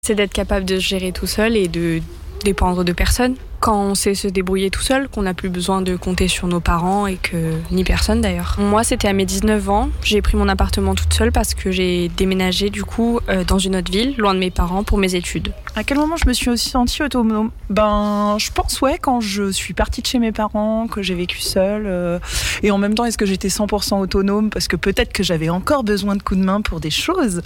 C'est d'être capable de se gérer tout seul et de dépendre de personne. Quand on sait se débrouiller tout seul, qu'on n'a plus besoin de compter sur nos parents et que ni personne d'ailleurs. Moi, c'était à mes 19 ans. J'ai pris mon appartement toute seule parce que j'ai déménagé du coup dans une autre ville, loin de mes parents, pour mes études. À quel moment je me suis aussi sentie autonome ? Je pense quand je suis partie de chez mes parents, que j'ai vécu seule. Et en même temps, est-ce que j'étais 100% autonome ? Parce que peut-être que j'avais encore besoin de coups de main pour des choses.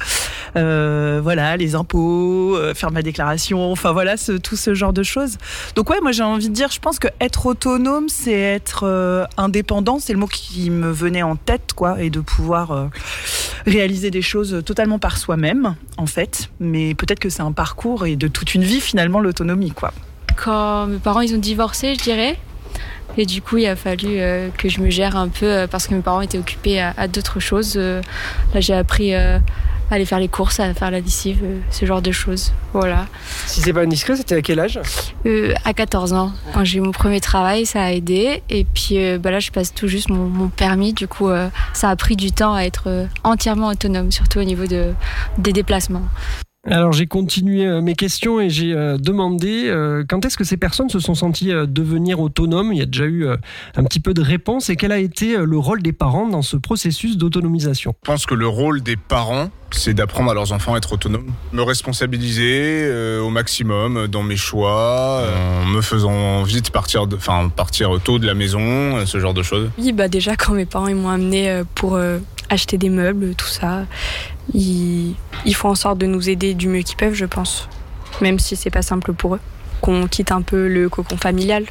Les impôts, faire ma déclaration, tout ce genre de choses. Donc moi j'ai envie de dire, je pense que être autonome, c'est être indépendant, c'est le mot qui me venait en tête, et de pouvoir réaliser des choses totalement par soi-même, en fait. Mais peut-être que c'est un parcours et de toute une vie, finalement, l'autonomie, Quand mes parents, ils ont divorcé, je dirais. Et du coup, il a fallu que je me gère un peu parce que mes parents étaient occupés à d'autres choses. Là, j'ai appris à aller faire les courses, à faire la lessive, ce genre de choses. Voilà. Si c'est pas indiscret, c'était à quel âge ? À 14 ans. Quand j'ai eu mon premier travail, ça a aidé. Et puis là, je passe tout juste mon permis. Du coup, ça a pris du temps à être entièrement autonome, surtout au niveau des déplacements. Alors j'ai continué mes questions et j'ai demandé quand est-ce que ces personnes se sont senties devenir autonomes. Il y a déjà eu un petit peu de réponses. Et quel a été le rôle des parents dans ce processus d'autonomisation ? Je pense que le rôle des parents, c'est d'apprendre à leurs enfants à être autonomes. Me responsabiliser au maximum dans mes choix, en me faisant vite partir tôt de la maison, ce genre de choses. Oui, déjà quand mes parents ils m'ont amené pour acheter des meubles, tout ça, ils font en sorte de nous aider du mieux qu'ils peuvent, je pense. Même si c'est pas simple pour eux. Qu'on quitte un peu le cocon familial.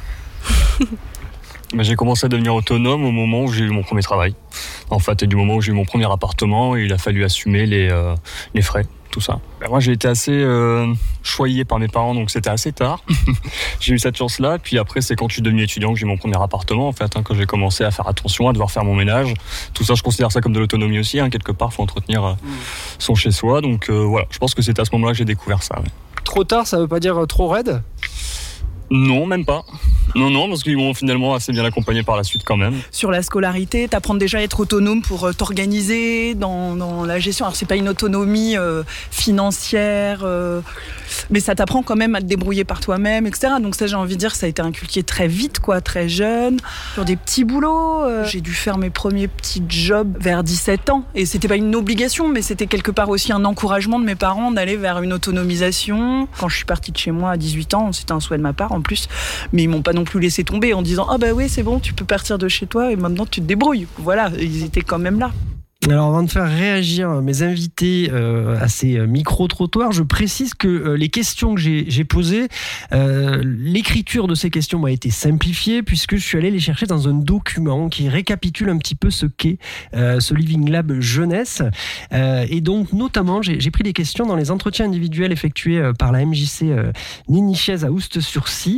J'ai commencé à devenir autonome au moment où j'ai eu mon premier travail. En fait, du moment où j'ai eu mon premier appartement, il a fallu assumer les frais, tout ça. Moi, j'ai été assez choyé par mes parents, donc c'était assez tard. J'ai eu cette chance-là. Puis après, c'est quand je suis devenu étudiant que j'ai eu mon premier appartement, en fait, quand j'ai commencé à faire attention, à devoir faire mon ménage. Tout ça, je considère ça comme de l'autonomie aussi. Quelque part, il faut entretenir son chez-soi. Donc je pense que c'est à ce moment-là que j'ai découvert ça. Ouais. Trop tard, ça veut pas dire trop raide ? Non, même pas. Non, parce qu'ils m'ont finalement assez bien accompagné par la suite quand même. Sur la scolarité, t'apprends déjà à être autonome pour t'organiser dans la gestion. Alors c'est pas une autonomie financière, mais ça t'apprend quand même à te débrouiller par toi-même, etc. Donc ça, j'ai envie de dire, ça a été inculqué très vite, très jeune. Sur des petits boulots, j'ai dû faire mes premiers petits jobs vers 17 ans. Et c'était pas une obligation, mais c'était quelque part aussi un encouragement de mes parents d'aller vers une autonomisation. Quand je suis partie de chez moi à 18 ans, c'était un souhait de ma part en plus, mais ils m'ont pas non plus laissé tomber en disant oui, c'est bon, tu peux partir de chez toi et maintenant tu te débrouilles. Voilà, ils étaient quand même là. Alors avant de faire réagir mes invités à ces micro-trottoirs, je précise que les questions que j'ai posées, l'écriture de ces questions m'a été simplifiée puisque je suis allé les chercher dans un document qui récapitule un petit peu ce qu'est ce Living Lab jeunesse. Et donc notamment, j'ai pris des questions dans les entretiens individuels effectués par la MJC Ninichiez à Oust-sur-Scie.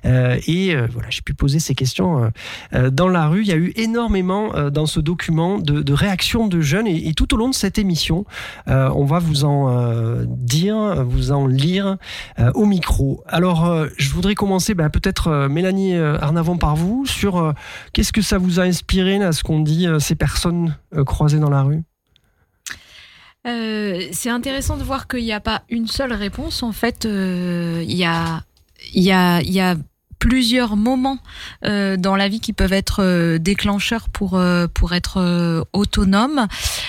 J'ai pu poser ces questions dans la rue. Il y a eu énormément dans ce document de réactions de jeunes et tout au long de cette émission, on va vous en vous en lire au micro. Alors, je voudrais commencer peut-être, Mélanie Arnavon, par vous, sur qu'est-ce que ça vous a inspiré, là, ce qu'ont dit ces personnes croisées dans la rue ? C'est intéressant de voir qu'il n'y a pas une seule réponse. En fait, il y a plusieurs moments dans la vie qui peuvent être déclencheurs pour être autonome.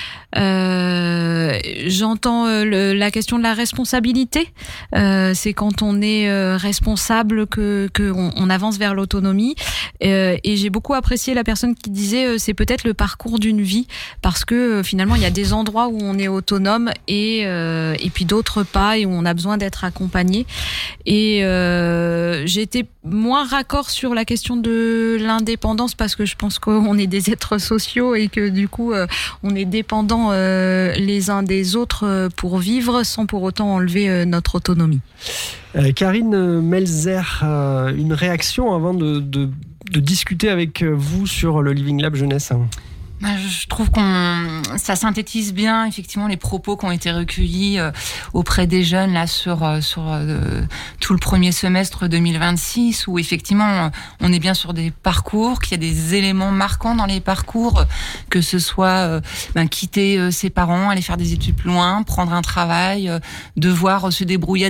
J'entends la question de la responsabilité. C'est quand on est responsable que on avance vers l'autonomie. Et j'ai beaucoup apprécié la personne qui disait c'est peut-être le parcours d'une vie parce que finalement il y a des endroits où on est autonome et puis d'autres pas et où on a besoin d'être accompagné. Et j'ai été moins raccord sur la question de l'indépendance parce que je pense qu'on est des êtres sociaux et que du coup on est dépendants les uns des autres pour vivre sans pour autant enlever notre autonomie. Karine Melzer, une réaction avant de discuter avec vous sur le Living Lab jeunesse ? Je trouve ça synthétise bien effectivement les propos qui ont été recueillis auprès des jeunes là sur tout le premier semestre 2026, où effectivement on est bien sur des parcours, qu'il y a des éléments marquants dans les parcours, que ce soit quitter ses parents, aller faire des études plus loin, prendre un travail, devoir se débrouiller